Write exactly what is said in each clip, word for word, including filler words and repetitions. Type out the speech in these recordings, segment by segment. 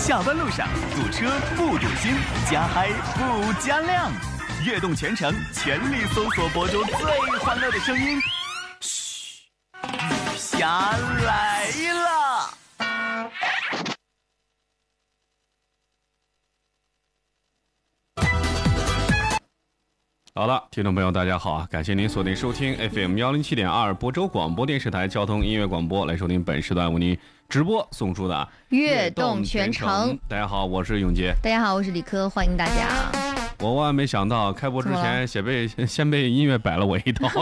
下班路上堵车不堵心，加嗨不加量，悦动全程全力搜索播出最欢乐的声音。嘘，雨霞来了。 好了，听众朋友大家好啊，感谢您锁定收听 F M 幺零七点二播州广播电视台交通音乐广播，来收听本时段为您直播送出的悦动全程。 大家好，我是永杰。 大家好，我是李科，欢迎大家。 我万万没想到，开播之前先被先被音乐摆了我一道。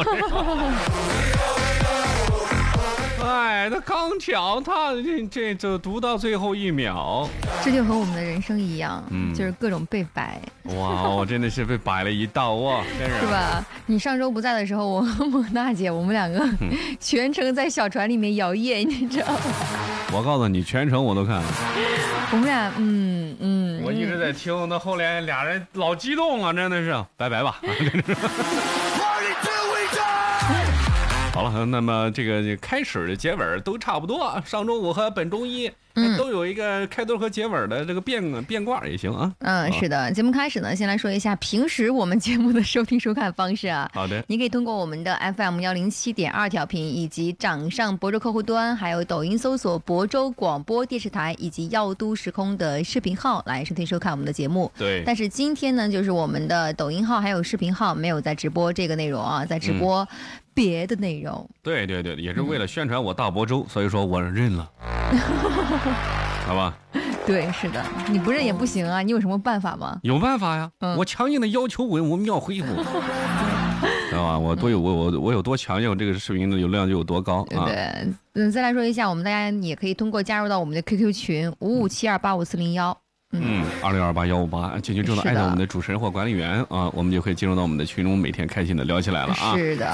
哎，他刚巧，他这这就读到最后一秒， 这就和我们的人生一样，嗯，就是各种被摆。 哇，我真的是被摆了一道哇，真是。 是吧？你上周不在的时候，我和蒙娜姐，我们两个全程在小船里面摇曳，你知道吗？ 我告诉你，全程我都看了。 我们俩，嗯嗯， 我一直在听，那后来俩人老激动了，真的是，拜拜吧。好了，那么这个开始的结尾都差不多。上周五和本周一、嗯、都有一个开头和结尾的这个变变卦也行啊。 嗯，是的。节目开始呢，先来说一下平时我们节目的收听收看方式啊。 好的， 你可以通过我们的 F M 幺零七点二调频，以及掌上亳州客户端，还有抖音搜索亳州广播电视台以及耀都时空的视频号来收听收看我们的节目。 对。 但是今天呢，就是我们的抖音号还有视频号没有在直播这个内容啊，在直播、嗯。别的内容， 对对对，也是为了宣传我大亳州、嗯、所以说我认了。好吧， 对，是的，你不认也不行啊，你有什么办法吗？ 有办法呀、嗯、我强硬的要求我我们要恢复。知道吧？我多有我我我有多强硬，这个视频的流量就有多高啊！ 对，嗯，再来说一下，我们大家也可以通过加入到我们的 Q Q 群五五七二八五四零幺。 嗯，二六二八幺五八，进群之后艾特我们的主持人或管理员啊，我们就可以进入到我们的群中，每天开心的聊起来了啊。 是的。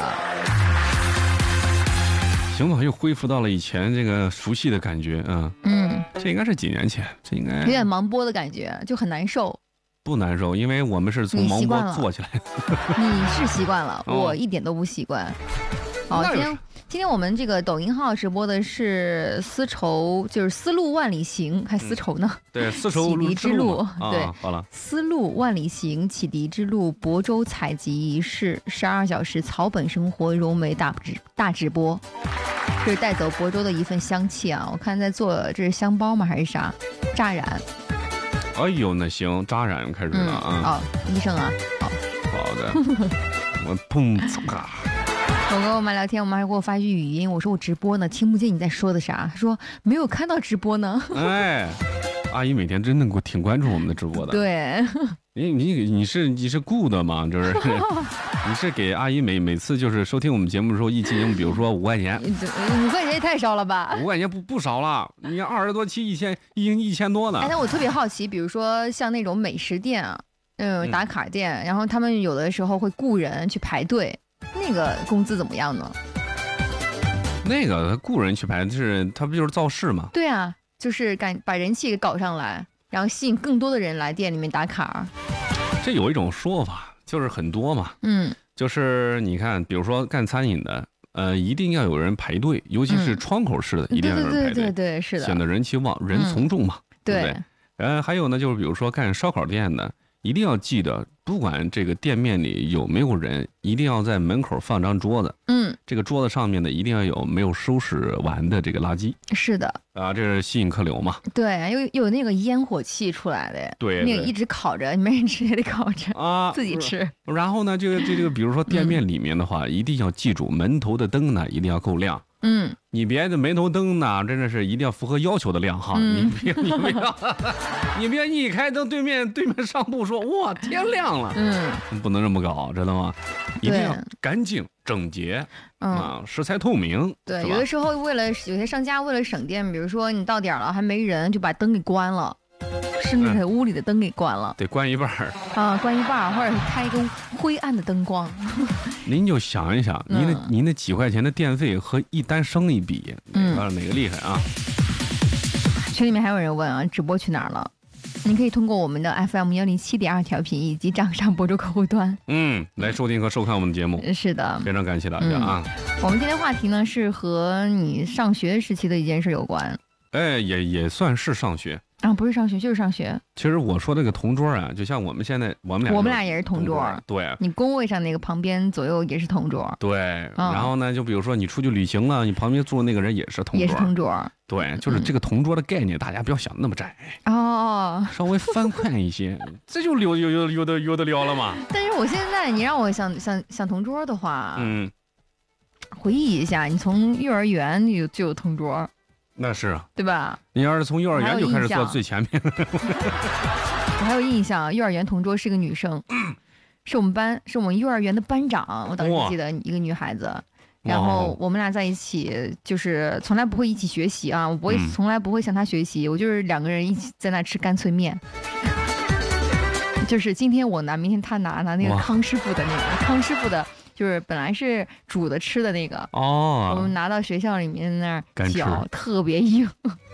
行吧，又恢复到了以前这个熟悉的感觉啊。嗯，这应该是几年前，这应该有点盲播的感觉，就很难受。 不难受，因为我们是从盲播做起来的。 你是习惯了，我一点都不习惯。好，今天今天我们这个抖音号直播的是丝绸，就是丝路万里行，还丝绸呢？ 嗯、对，丝绸启迪之路， 啊、 对， 好了， 丝路万里行，启迪之路，亳州采集仪式，十二小时草本生活融媒大直大直播，这是带走亳州的一份香气啊！我看在做，这是香包吗？还是啥？扎染。 哎呦，那行，扎染开始了啊！ 嗯、哦，医生啊，好， 好的，我砰咔。 我跟我妈聊天，我妈还给我发一句语音，我说我直播呢，听不见你在说的啥。她说没有看到直播呢。 哎，阿姨每天真的给我挺关注我们的直播的。 对， 你你你是你是雇的吗？就是你是给阿姨每每次就是收听我们节目的时候一期节目，比如说五块钱， 五块钱也太少了吧？ 五块钱不不少了，你二十多期一千一一千多呢。 哎，但我特别好奇，比如说像那种美食店啊，嗯，打卡店，嗯、然后他们有的时候会雇人去排队。那个工资怎么样呢？ 那个雇人去排是他不就是造势吗？ 对啊，就是赶把人气给搞上来，然后吸引更多的人来店里面打卡。 这有一种说法，就是很多嘛，嗯，就是你看，比如说干餐饮的，呃，一定要有人排队，尤其是窗口式的，嗯、一定要有人排队， 对对对对，是的， 显得人气旺，人从众嘛，嗯、对不对？ 对。 呃，还有呢，就是比如说干烧烤店的。一定要记得，不管这个店面里有没有人，一定要在门口放张桌子。嗯，这个桌子上面呢，一定要有没有收拾完的这个垃圾。 是的， 啊，这是吸引客流嘛。 对，又又有那个烟火气出来的。 对， 那个一直烤着，没人吃也得烤着啊，自己吃。 然后呢，这个这个，比如说店面里面的话，嗯、一定要记住门头的灯呢，一定要够亮。嗯，你别的门头灯呢，真的是一定要符合要求的亮哈。嗯、你别你别你别一开灯，对面对面商铺说哇天亮了，嗯，不能这么搞，知道吗？一定要干净整洁，嗯、啊，食材透明。 对，有的时候为了有些商家为了省电，比如说你到点了还没人，就把灯给关了。甚至把屋里的灯给关了， 嗯、得关一半啊，关一半，或者是开一个灰暗的灯光。 您就想一想，您那、嗯、您那几块钱的电费和一单生意比，哪个、嗯、哪个厉害啊？ 群里面还有人问啊，直播去哪儿了？您可以通过我们的 F M 幺零七点二调频以及掌上亳州客户端， 嗯，来收听和收看我们的节目。 是的， 非常感谢大家啊、 嗯！我们今天话题呢是和你上学时期的一件事有关。 哎，也也算是上学。 啊，不是上学就是上学。 其实我说这个同桌啊，就像我们现在我们俩， 我们俩也是同桌。 对， 你工位上那个旁边左右也是同桌。 对，嗯、然后呢，就比如说你出去旅行了，你旁边住的那个人也是同桌， 也是同桌。 对，就是这个同桌的概念，嗯、大家不要想那么窄哦， 稍微宽宽一些，这就有有有有的有的聊了嘛。 但是我现在你让我想想想同桌的话，嗯，回忆一下，你从幼儿园就就有同桌。 那是啊， 对吧？ 你要是从幼儿园就开始坐最前面， 我还有印象，幼儿园同桌是个女生，是我们班，是我们幼儿园的班长。我当时记得一个女孩子，然后我们俩在一起，就是从来不会一起学习啊，我不会，嗯、从来不会向她学习，我就是两个人一起在那吃干脆面，就是今天我拿，明天她拿，拿那个康师傅的那个康师傅的。就是本来是煮的吃的那个哦，我们拿到学校里面那儿搅，特别硬。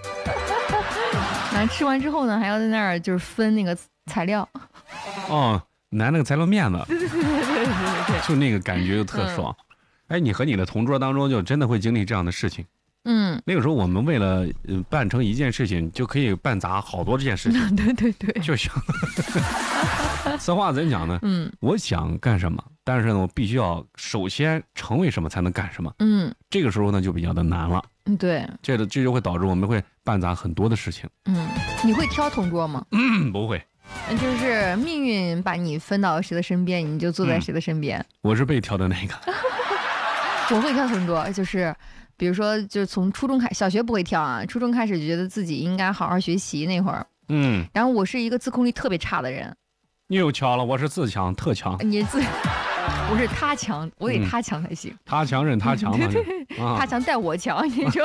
然后吃完之后呢，还要在那儿就是分那个材料。 哦，拿那个材料面子。 对对对对对对对， 就那个感觉就特爽。嗯、哎，你和你的同桌当中就真的会经历这样的事情。嗯，那个时候我们为了呃办成一件事情，就可以办砸好多这件事情。 对对对， 就想。此话怎讲呢？嗯，我想干什么，但是呢，我必须要首先成为什么才能干什么。嗯，这个时候呢就比较的难了。 嗯，对， 这个这就会导致我们会办砸很多的事情。 嗯，你会挑同桌吗？ 嗯，不会。 就是命运把你分到谁的身边，你就坐在谁的身边。嗯、 我是被挑的那个。 我会挑同桌，就是比如说，就是从初中开，小学不会挑啊，初中开始就觉得自己应该好好学习那会儿。嗯，然后我是一个自控力特别差的人。 你又强了，我是自强特强。 你自，我是他强，我得他强才行。嗯、 他强任他强嘛， 对对对，啊、他强带我强，你说。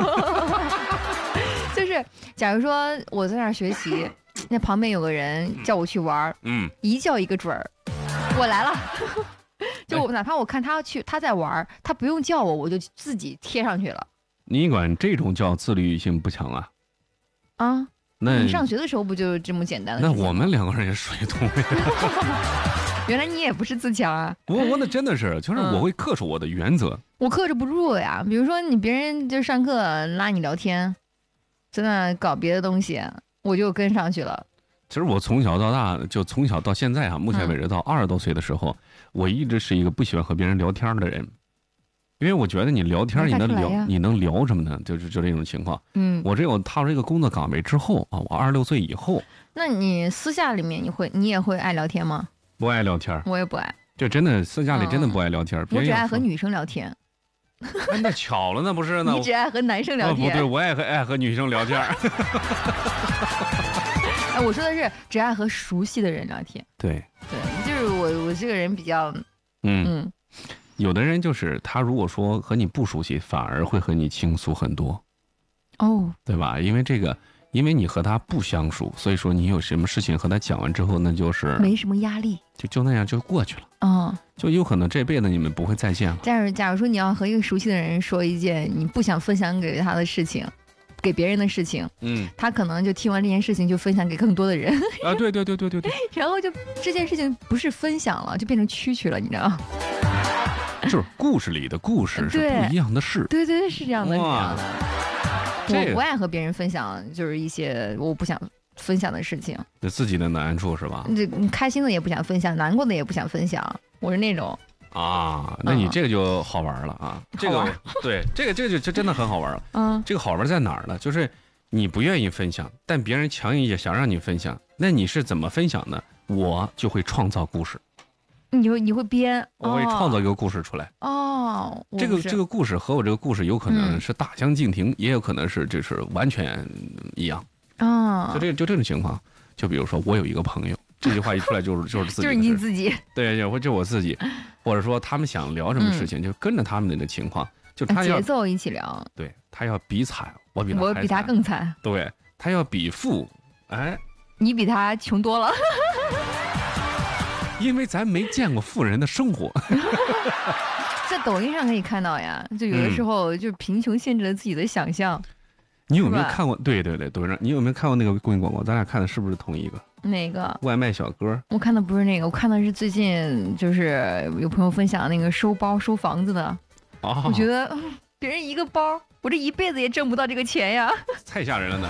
就是假如说我在那儿学习，那旁边有个人叫我去玩，嗯，一叫一个准儿，我来了。就我哪怕我看他去他在玩，他不用叫我，我就自己贴上去了。 你管这种叫自律性不强啊？ 啊。 那你上学的时候不就这么简单的？ 那我们两个人也属于同类。 原来你也不是自强啊！ 我我那真的是，就是我会恪守我的原则。 嗯、我克制不住呀，比如说你别人就上课拉你聊天，在那搞别的东西，我就跟上去了。 其实我从小到大，就从小到现在啊，目前为止到二十多岁的时候，嗯、我一直是一个不喜欢和别人聊天的人。因为我觉得你聊天，你能聊，你能聊什么呢？就是就这种情况。嗯，我这我踏入这个工作岗位之后啊，我二十六岁以后， 那你私下里面你会，你也会爱聊天吗？ 不爱聊天， 我也不爱。 就真的私下里真的不爱聊天， 嗯、我只爱和女生聊天。 哎，那巧了，那不是呢？ 你只爱和男生聊天？ 哦、不对，我爱和爱和女生聊天。 哎，我说的是只爱和熟悉的人聊天。 对对，就是我我这个人比较，嗯嗯。 有的人就是他，如果说和你不熟悉，反而会和你倾诉很多， 哦， 对吧？因为这个，因为你和他不相熟，所以说你有什么事情和他讲完之后，那就是没什么压力， 就就那样就过去了。 嗯， 就有可能这辈子你们不会再见了。 假如假如说你要和一个熟悉的人说一件你不想分享给他的事情，给别人的事情，嗯，他可能就听完这件事情就分享给更多的人啊，对对对对对对， 然后就这件事情不是分享了，就变成蛐蛐了，你知道吗？ 就是故事里的故事是不一样的事， 对对对，是这样的，是这样的。我不爱和别人分享，就是一些我不想分享的事情， 就自己的难处是吧？ 这开心的也不想分享，难过的也不想分享，我是那种。 啊，那你这个就好玩了啊！嗯、这个对，这个这个就就真的很好玩了。嗯，这个好玩在哪儿呢？就是你不愿意分享，但别人强硬也想让你分享，那你是怎么分享呢？我就会创造故事。 你会你会编， 我会创造一个故事出来。 哦， 这个这个故事和我这个故事有可能是大相径庭，嗯、也有可能是就是完全一样。 啊、哦， 就这就这种情况，就比如说我有一个朋友，这句话一出来就是就是自己， 就是你自己。 对，就就我自己，或者说他们想聊什么事情，嗯、就跟着他们的那个情况，就他要节奏一起聊。 对，他要比惨，我比他我比他更惨。 对，他要比富，哎， 你比他穷多了。 因为咱没见过富人的生活。 在抖音上可以看到呀，就有的时候就贫穷限制了自己的想象。 你有没有看过？对对对，抖音上你有没有看过那个公益广告？咱俩看的是不是同一个？ 哪个？ 外卖小哥。 我看的不是那个，我看的是最近就是有朋友分享那个收包收房子的。哦，我觉得别人一个包，我这一辈子也挣不到这个钱呀。 太吓人了呢。